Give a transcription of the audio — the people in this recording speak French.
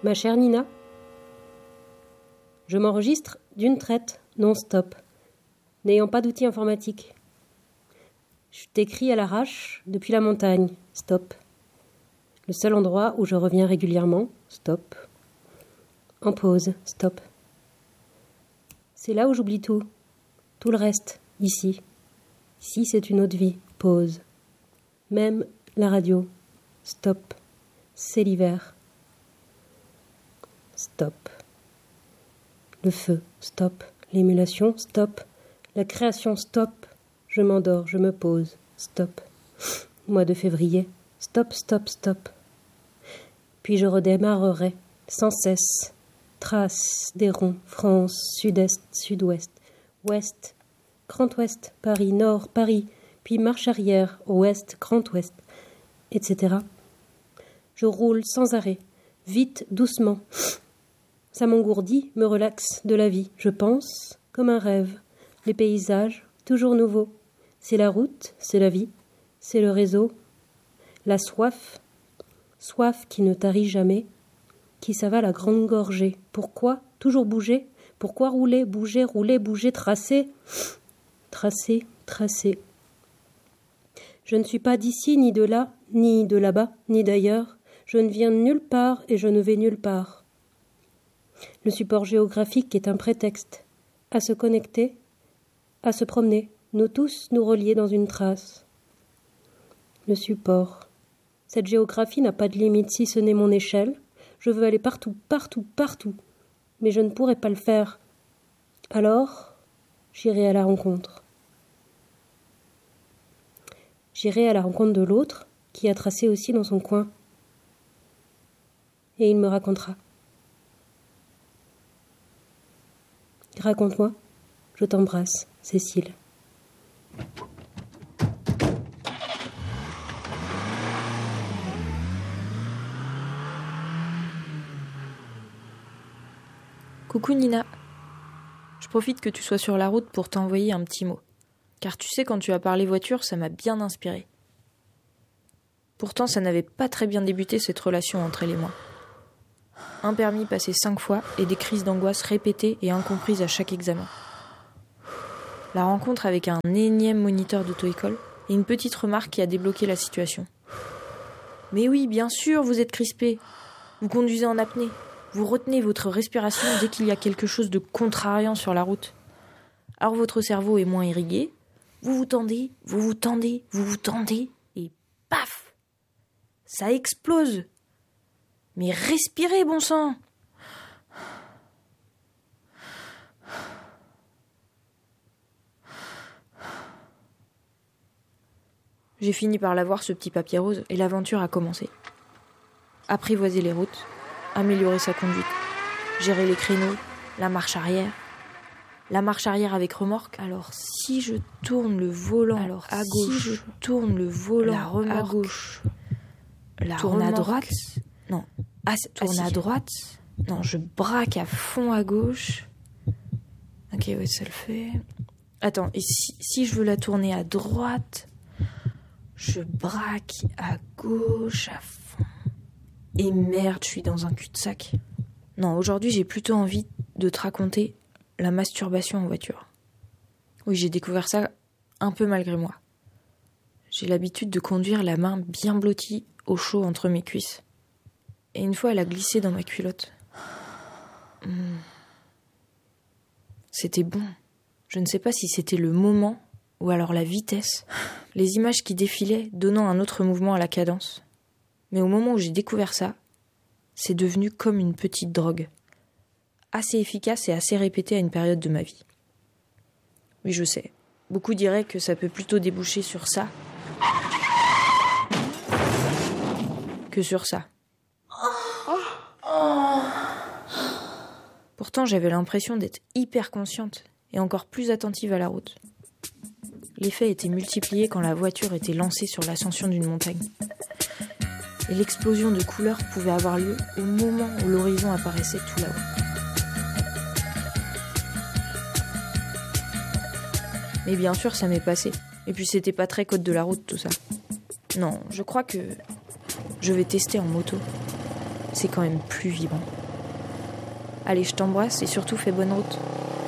Ma chère Nina, je m'enregistre d'une traite, non-stop, n'ayant pas d'outil informatique. Je t'écris à l'arrache depuis la montagne, stop. Le seul endroit où je reviens régulièrement, stop. En pause, stop. C'est là où j'oublie tout le reste, ici. Ici, c'est une autre vie, pause. Même la radio, stop. C'est l'hiver. Stop. Le feu, stop. L'émulation, stop. La création, stop. Je m'endors, je me pose, stop. Mois de février, stop, stop, stop. Puis je redémarrerai, sans cesse. Trace des ronds, France, sud-est, sud-ouest, ouest, grand ouest, Paris, nord, Paris, puis marche arrière, ouest, grand ouest, etc. Je roule sans arrêt, vite, doucement. Ça m'engourdit, me relaxe de la vie, je pense, comme un rêve. Les paysages, toujours nouveaux. C'est la route, c'est la vie, c'est le réseau. La soif, soif qui ne tarit jamais, qui s'avale à grande gorgée. Pourquoi toujours bouger? Pourquoi rouler, bouger, tracer? Tracer, tracer. Je ne suis pas d'ici, ni de là, ni de là-bas, ni d'ailleurs. Je ne viens de nulle part et je ne vais nulle part. Le support géographique est un prétexte à se connecter, à se promener, nous tous nous relier dans une trace. Le support. Cette géographie n'a pas de limite si ce n'est mon échelle. Je veux aller partout, partout, partout. Mais je ne pourrai pas le faire. Alors, j'irai à la rencontre. J'irai à la rencontre de l'autre qui a tracé aussi dans son coin. Et il me racontera. Raconte-moi. Je t'embrasse, Cécile. Coucou Nina. Je profite que tu sois sur la route pour t'envoyer un petit mot. Car tu sais, quand tu as parlé voiture, ça m'a bien inspiré. Pourtant, ça n'avait pas très bien débuté cette relation entre elle et moi. Un permis passé 5 fois et des crises d'angoisse répétées et incomprises à chaque examen. La rencontre avec un énième moniteur d'auto-école et une petite remarque qui a débloqué la situation. Mais oui, bien sûr, vous êtes crispé. Vous conduisez en apnée. Vous retenez votre respiration dès qu'il y a quelque chose de contrariant sur la route. Alors votre cerveau est moins irrigué. Vous vous tendez, vous vous tendez, vous vous tendez, et paf! Ça explose. Mais respirez, bon sang! J'ai fini par l'avoir, ce petit papier rose, et l'aventure a commencé. Apprivoiser les routes, améliorer sa conduite, gérer les créneaux, la marche arrière avec remorque. Alors si je tourne le volant à gauche, si je tourne le volant la remorque à gauche, la tourne remorque, à droite, non, tourne à droite, non, je braque à fond à gauche. Ok, ouais, ça le fait. Attends, et si je veux la tourner à droite, je braque à gauche à fond. Et merde, je suis dans un cul-de-sac. Non, aujourd'hui, j'ai plutôt envie de te raconter la masturbation en voiture. Oui, j'ai découvert ça un peu malgré moi. J'ai l'habitude de conduire la main bien blottie au chaud entre mes cuisses. Et une fois, elle a glissé dans ma culotte. C'était bon. Je ne sais pas si c'était le moment ou alors la vitesse. Les images qui défilaient donnant un autre mouvement à la cadence. Mais au moment où j'ai découvert ça, c'est devenu comme une petite drogue. Assez efficace et assez répétée à une période de ma vie. Oui, je sais. Beaucoup diraient que ça peut plutôt déboucher sur ça que sur ça. Pourtant, j'avais l'impression d'être hyper consciente et encore plus attentive à la route. L'effet était multiplié quand la voiture était lancée sur l'ascension d'une montagne. Et l'explosion de couleurs pouvait avoir lieu au moment où l'horizon apparaissait tout là-haut. Mais bien sûr, ça m'est passé. Et puis c'était pas très code de la route tout ça. Non, je crois que je vais tester en moto. c'est quand même plus vibrant. Allez, je t'embrasse et surtout fais bonne route.